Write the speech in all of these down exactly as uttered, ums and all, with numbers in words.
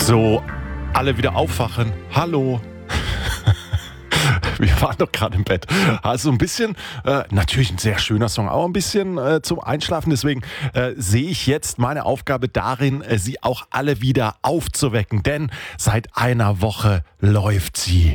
So, alle wieder aufwachen. Hallo. Wir waren doch gerade im Bett. Also ein bisschen, äh, natürlich ein sehr schöner Song, aber ein bisschen äh, zum Einschlafen. Deswegen äh, sehe ich jetzt meine Aufgabe darin, äh, sie auch alle wieder aufzuwecken. Denn seit einer Woche läuft sie.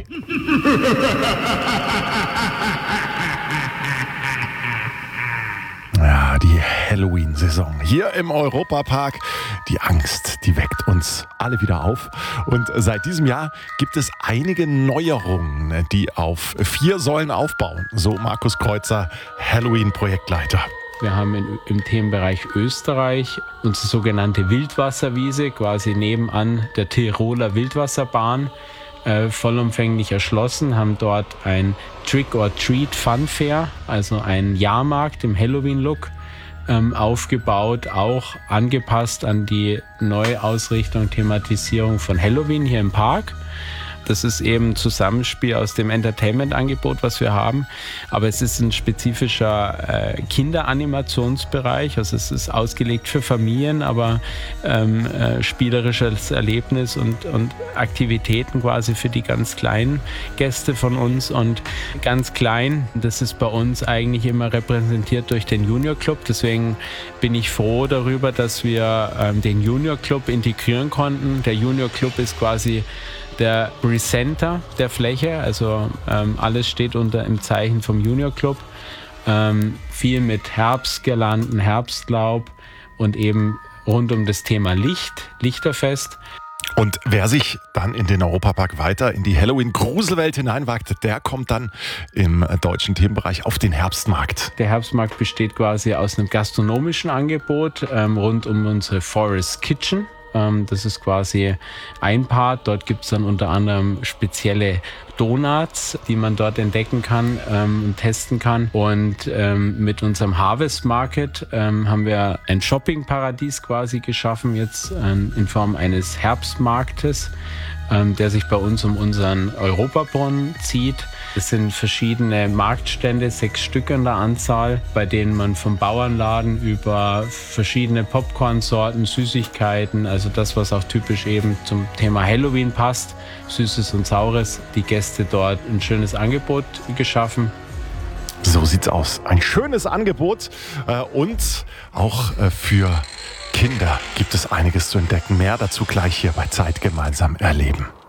Ja, die Halloween-Saison hier im Europapark. Die Angst, die weckt uns alle wieder auf. Und seit diesem Jahr gibt es einige Neuerungen, die auf vier Säulen aufbauen. So Markus Kreuzer, Halloween-Projektleiter. Wir haben in, im Themenbereich Österreich unsere sogenannte Wildwasserwiese, quasi nebenan der Tiroler Wildwasserbahn, äh, vollumfänglich erschlossen, haben dort ein Trick-or-Treat-Fun-Fair, also einen Jahrmarkt im Halloween-Look, ähm, aufgebaut, auch angepasst an die Neuausrichtung, Thematisierung von Halloween hier im Park. Das ist eben ein Zusammenspiel aus dem Entertainment-Angebot, was wir haben. Aber es ist ein spezifischer äh, Kinderanimationsbereich. Also es ist ausgelegt für Familien, aber ähm, äh, spielerisches Erlebnis und, und Aktivitäten quasi für die ganz kleinen Gäste von uns. Und ganz klein, das ist bei uns eigentlich immer repräsentiert durch den Junior Club. Deswegen bin ich froh darüber, dass wir ähm, den Junior Club integrieren konnten. Der Junior Club ist quasi der Presenter der Fläche, also ähm, alles steht unter im Zeichen vom Junior Club. Ähm, viel mit Herbstgirlanden, Herbstlaub und eben rund um das Thema Licht, Lichterfest. Und wer sich dann in den Europapark weiter in die Halloween-Gruselwelt hineinwagt, der kommt dann im deutschen Themenbereich auf den Herbstmarkt. Der Herbstmarkt besteht quasi aus einem gastronomischen Angebot ähm, rund um unsere Forest Kitchen. Das ist quasi ein Part. Dort gibt es dann unter anderem spezielle Donuts, die man dort entdecken kann ähm, und testen kann. Und ähm, mit unserem Harvest Market ähm, haben wir ein Shoppingparadies quasi geschaffen, jetzt ähm, in Form eines Herbstmarktes, ähm, der sich bei uns um unseren Europabrunnen zieht. Es sind verschiedene Marktstände, sechs Stück in der Anzahl, bei denen man vom Bauernladen über verschiedene Popcornsorten, Süßigkeiten, also das, was auch typisch eben zum Thema Halloween passt, Süßes und Saures, die Gäste dort ein schönes Angebot geschaffen. So sieht's aus. Ein schönes Angebot äh, und auch äh, für Kinder gibt es einiges zu entdecken. Mehr dazu gleich hier bei Zeit gemeinsam erleben.